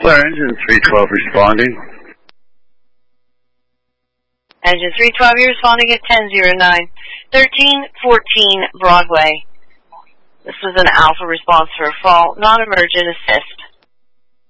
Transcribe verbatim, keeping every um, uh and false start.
Flare engine three twelve responding. Engine three twelve, you're responding at ten oh nine, thirteen fourteen Broadway. This was an alpha response for a fault, non-emergent assist.